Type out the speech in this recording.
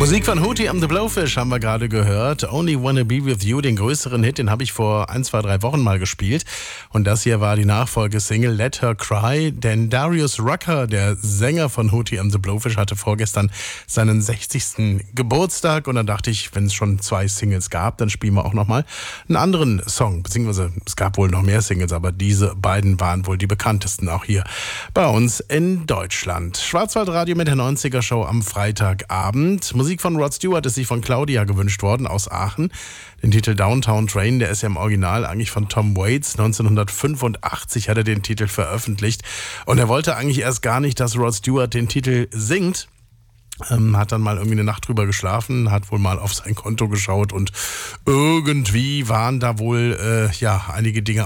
Musik von Hootie and the Blowfish haben wir gerade gehört. Only Wanna Be With You, den größeren Hit, den habe ich vor 1, 2, 3 Wochen mal gespielt. Und das hier war die Nachfolgesingle Let Her Cry. Denn Darius Rucker, der Sänger von Hootie and the Blowfish, hatte vorgestern seinen 60. Geburtstag. Und dann dachte ich, wenn es schon 2 Singles gab, dann spielen wir auch nochmal einen anderen Song. Beziehungsweise es gab wohl noch mehr Singles, aber diese beiden waren wohl die bekanntesten auch hier bei uns in Deutschland. Schwarzwaldradio mit der 90er Show am Freitagabend. Musik von Rod Stewart ist sich von Claudia gewünscht worden aus Aachen. Den Titel Downtown Train, der ist ja im Original eigentlich von Tom Waits. 1985 hat er den Titel veröffentlicht. Und er wollte eigentlich erst gar nicht, dass Rod Stewart den Titel singt. Hat dann mal irgendwie eine Nacht drüber geschlafen, hat wohl mal auf sein Konto geschaut und irgendwie waren da wohl einige Dinge